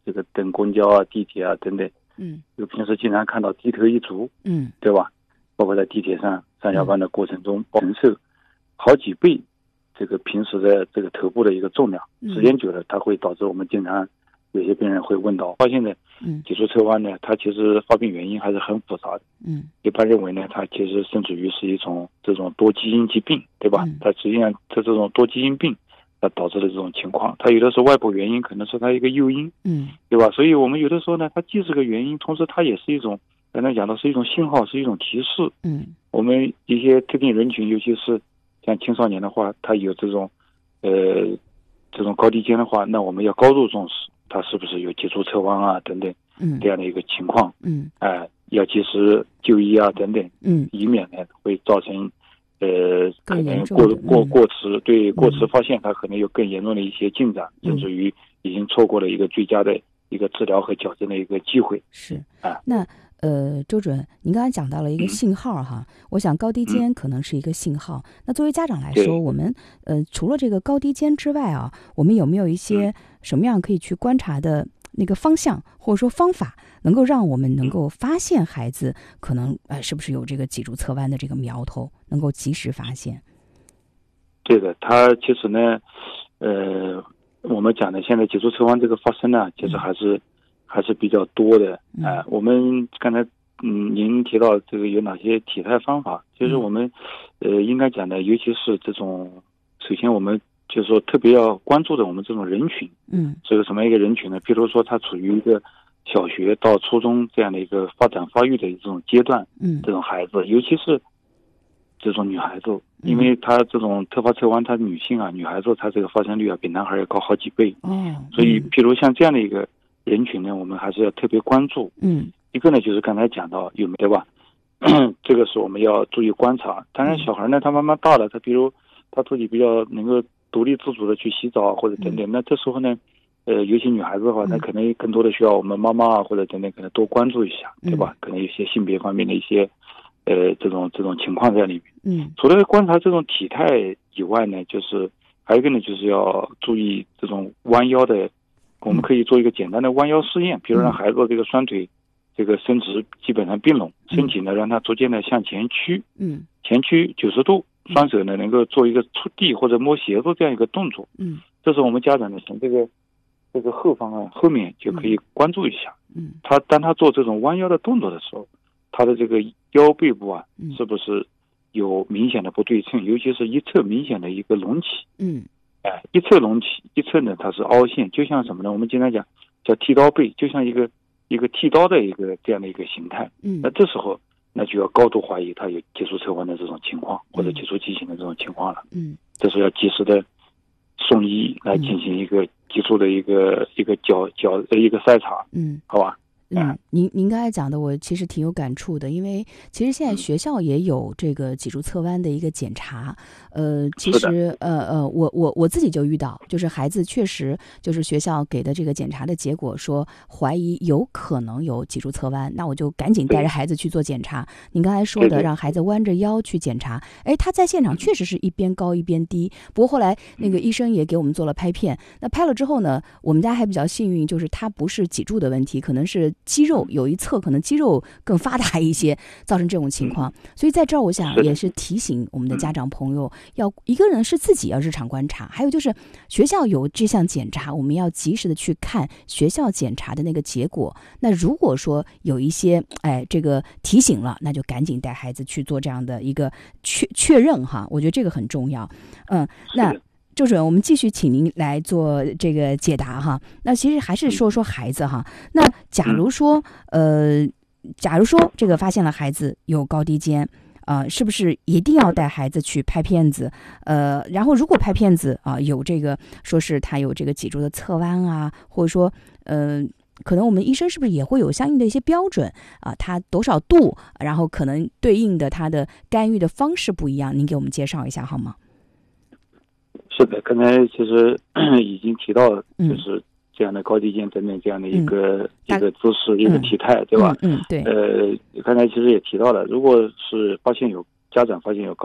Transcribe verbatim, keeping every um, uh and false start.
这个等公交啊、地铁啊等等， 嗯， 就平时经常看到低头一族， 嗯， 对吧？包括在地铁上上下班的过程中，承受好几倍这个平时的这个头部的一个重量，时间久了，它会导致我们经常有些病人会问到，发现呢，脊柱侧弯呢，它其实发病原因还是很复杂的。嗯，一般认为呢，它其实甚至于是一种这种多基因疾病，对吧？它实际上它这种多基因病，它导致的这种情况，它有的是外部原因，可能是它一个诱因，嗯，对吧？所以我们有的时候呢，它既是个原因，同时它也是一种，刚才讲到是一种信号，是一种提示。嗯，我们一些特定人群，尤其是像青少年的话，他有这种，呃，这种高低肩的话，那我们要高度重视，他是不是有脊柱侧弯啊等等，嗯，这样的一个情况，嗯，哎、呃，要及时就医啊等等，嗯，以免呢会造成，呃，可能过过过迟，对过迟发现，它可能有更严重的一些进展，嗯、甚至于已经错过了一个最佳的一个治疗和矫正的一个机会。 是啊，那。呃，周主任，您刚才讲到了一个信号哈，嗯、我想高低肩可能是一个信号。嗯、那作为家长来说，我们呃除了这个高低肩之外啊，我们有没有一些什么样可以去观察的那个方向或者说方法，能够让我们能够发现孩子可能呃是不是有这个脊柱侧弯的这个苗头，能够及时发现？ 对的，他其实呢，呃，我们讲的现在脊柱侧弯这个发生呢，其实还是。嗯还是比较多的啊、呃。我们刚才嗯，您提到这个有哪些体态方法？其实我们呃应该讲的，尤其是这种，首先我们就是说特别要关注的我们这种人群，嗯，是个什么样一个人群呢？比如说他处于一个小学到初中这样的一个发展发育的这种阶段，嗯，这种孩子，尤其是这种女孩子，因为她这种特发侧弯，她女性啊，女孩子她这个发生率啊比男孩要高好几倍，哦，所以譬如像这样的一个人群呢，我们还是要特别关注。嗯，一个呢就是刚才讲到有没有对吧？这个是我们要注意观察。当然，小孩呢，他慢慢大了，他比如他自己比较能够独立自主的去洗澡或者等等，嗯、那这时候呢，呃，尤其女孩子的话，那可能更多的需要我们妈妈啊或者等等，可能多关注一下，对吧？嗯、可能有些性别方面的一些呃这种这种情况在里面。嗯，除了观察这种体态以外呢，就是还有一个呢，就是要注意这种弯腰的。我们可以做一个简单的弯腰试验，比如让孩子这个双腿这个伸直基本上并拢，身体呢让它逐渐的向前屈，嗯，前屈九十度，双手呢能够做一个触地或者摸鞋子这样一个动作，嗯，这是我们家长呢从这个这个后方啊后面就可以关注一下，嗯，他当他做这种弯腰的动作的时候，他的这个腰背部啊是不是有明显的不对称，尤其是一侧明显的一个隆起，嗯。哎，一侧隆起，一侧呢它是凹陷，就像什么呢？我们经常讲叫剃刀背，就像一个一个剃刀的一个这样的一个形态。嗯，那这时候那就要高度怀疑它有脊柱侧弯的这种情况，或者脊柱畸形的这种情况了。嗯，这是要及时的送医来进行一个脊柱的一个、嗯、一个矫矫的一个筛查。嗯，好吧。 嗯，您您刚才讲的我其实挺有感触的，因为其实现在学校也有这个脊柱侧弯的一个检查，呃，其实呃呃，我我我自己就遇到，就是孩子确实就是学校给的这个检查的结果说怀疑有可能有脊柱侧弯，那我就赶紧带着孩子去做检查。您刚才说的让孩子弯着腰去检查，哎，他在现场确实是一边高一边低，不过后来那个医生也给我们做了拍片，那拍了之后呢，我们家还比较幸运，就是他不是脊柱的问题，可能是肌肉有一侧可能肌肉更发达一些，造成这种情况。所以在这儿我想也是提醒我们的家长朋友，要一个人是自己要日常观察，还有就是学校有这项检查，我们要及时的去看学校检查的那个结果。那如果说有一些哎这个提醒了，那就赶紧带孩子去做这样的一个确确认哈，我觉得这个很重要。嗯，那周主任，我们继续请您来做这个解答哈。那其实还是说说孩子哈。那假如说呃，假如说这个发现了孩子有高低肩，呃，是不是一定要带孩子去拍片子？呃，然后如果拍片子啊、呃，有这个说是他有这个脊柱的侧弯啊，或者说呃，可能我们医生是不是也会有相应的一些标准啊？他多少度，然后可能对应的他的干预的方式不一样，您给我们介绍一下好吗？ 是的，刚才其实已经提到，就是这样的高低肩等等这样的一个、嗯、一个姿势、嗯、一个体态，对吧？ 嗯，嗯对。 呃，刚才其实也提到了，如果是发现有家长发现有高